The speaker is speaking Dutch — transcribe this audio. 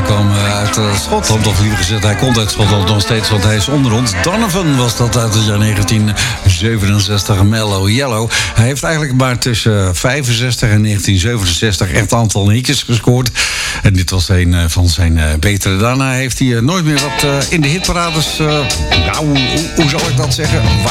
kwam uit Schotland, of liever gezegd, hij komt uit Schotland nog steeds, want hij is onder ons. Donovan was dat uit het jaar 1967, Mellow Yellow. Hij heeft eigenlijk maar tussen 65 en 1967 echt een aantal hitjes gescoord. En dit was een van zijn betere. Daarna heeft hij nooit meer wat in de hitparades, hoe zal ik dat zeggen?